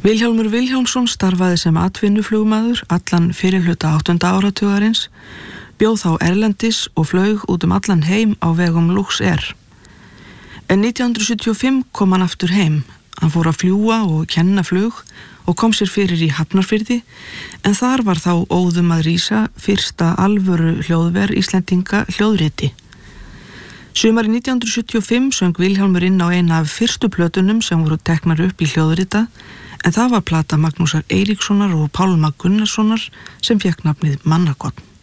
Vilhjálmur Vilhjálmsson starfaði sem atvinnuflugmaður allan fyrirhluta 8. áratugarins, bjóð þá erlendis og flaug út allan heim á vegum Luxair. En 1975 kom hann aftur heim. Hann fór að fljúga og kenna flug og kom sér fyrir í Hafnarfirði, en þar var þá óðum að rísa fyrsta alvöru hljóðver Íslendinga hljóðriti. Sumari 1975 söng Vilhjálmur inn á eina af fyrstu plötunum sem voru teknar upp í hljóðrita, en það var plata Magnúsar Eiríkssonar og Pálma Gunnarssonar sem fékk nafnið Mannakotn.